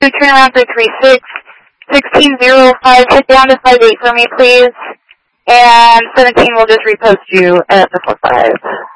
turn around for 36. 1605, hit down to 58 for me, please. And 17 will just repost you at the 45.